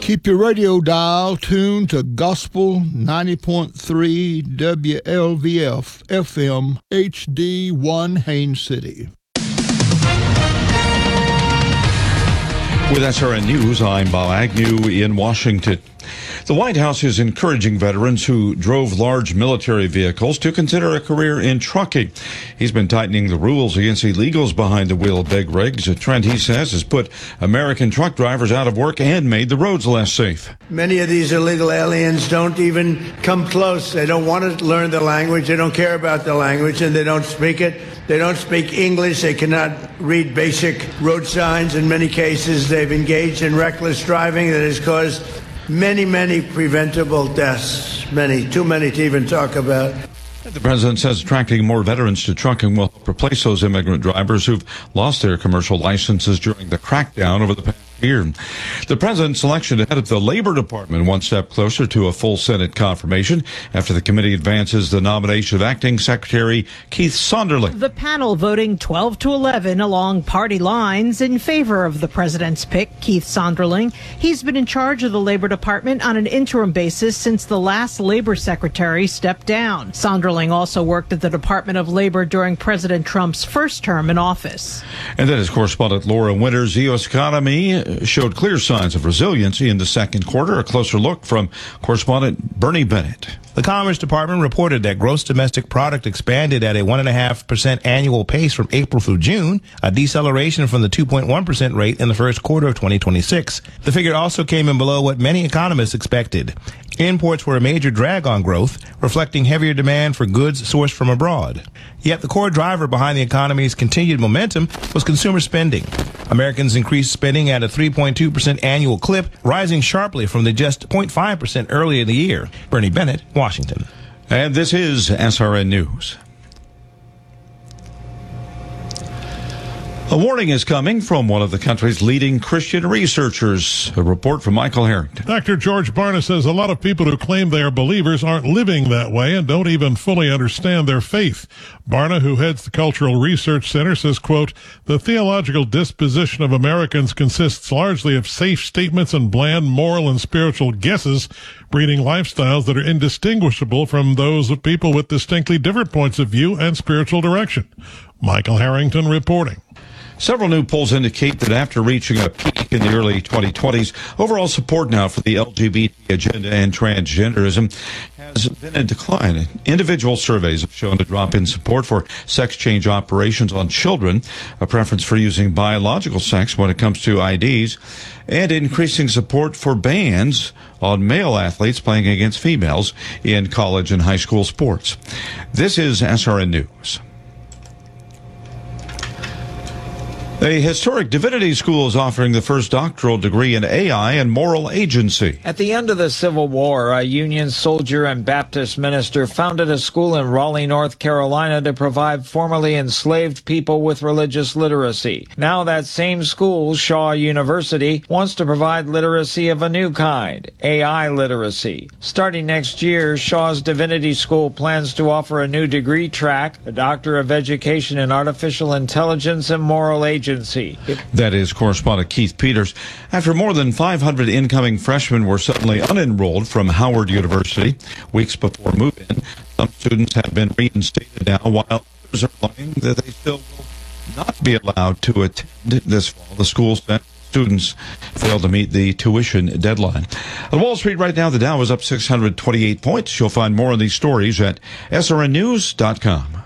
Keep your radio dial tuned to Gospel 90.3 WLVF FM HD1 Haines City. With SRN News, I'm Bob Agnew in Washington. The White House is encouraging veterans who drove large military vehicles to consider a career in trucking. He's been tightening the rules against illegals behind the wheel of big rigs, a trend he says has put American truck drivers out of work and made the roads less safe. Many of these illegal aliens don't even come close. They don't want to learn the language. They don't care about the language, and they don't speak it. They don't speak English. They cannot read basic road signs. In many cases, they've engaged in reckless driving that has caused many preventable deaths, too many to even talk about. The president says attracting more veterans to trucking will help replace those immigrant drivers who've lost their commercial licenses during the crackdown over the past year. The president's selection ahead of the Labor Department one step closer to a full Senate confirmation after the committee advances the nomination of Acting Secretary Keith Sonderling. The panel voting 12-11 along party lines in favor of the president's pick, Keith Sonderling. He's been in charge of the Labor Department on an interim basis since the last Labor Secretary stepped down. Sonderling also worked at the Department of Labor during President Trump's first term in office. And then, as correspondent Laura Winters, the U.S. economy showed clear signs of resiliency in the second quarter. A closer look from correspondent Bernie Bennett. The Commerce Department reported that gross domestic product expanded at a 1.5% annual pace from April through June, a deceleration from the 2.1% rate in the first quarter of 2026. The figure also came in below what many economists expected. Imports were a major drag on growth, reflecting heavier demand for goods sourced from abroad. Yet the core driver behind the economy's continued momentum was consumer spending. Americans increased spending at a 3.2% annual clip, rising sharply from the just 0.5% earlier in the year. Bernie Bennett, Washington. And this is SRN News. A warning is coming from one of the country's leading Christian researchers. A report from Michael Harrington. Dr. George Barna says a lot of people who claim they are believers aren't living that way and don't even fully understand their faith. Barna, who heads the Cultural Research Center, says, quote, "The theological disposition of Americans consists largely of safe statements and bland moral and spiritual guesses, breeding lifestyles that are indistinguishable from those of people with distinctly different points of view and spiritual direction." Michael Harrington reporting. Several new polls indicate that after reaching a peak in the early 2020s, overall support now for the LGBT agenda and transgenderism has been in decline. Individual surveys have shown a drop in support for sex change operations on children, a preference for using biological sex when it comes to IDs, and increasing support for bans on male athletes playing against females in college and high school sports. This is SRN News. A historic divinity school is offering the first doctoral degree in AI and moral agency. At the end of the Civil War, a Union soldier and Baptist minister founded a school in Raleigh, North Carolina to provide formerly enslaved people with religious literacy. Now that same school, Shaw University, wants to provide literacy of a new kind, AI literacy. Starting next year, Shaw's Divinity School plans to offer a new degree track, a Doctor of Education in Artificial Intelligence and Moral Agency. That is correspondent Keith Peters. After more than 500 incoming freshmen were suddenly unenrolled from Howard University weeks before move-in, some students have been reinstated now, while others are learning that they still will not be allowed to attend this fall. The school said students failed to meet the tuition deadline. On Wall Street right now, the Dow is up 628 points. You'll find more on these stories at srnnews.com.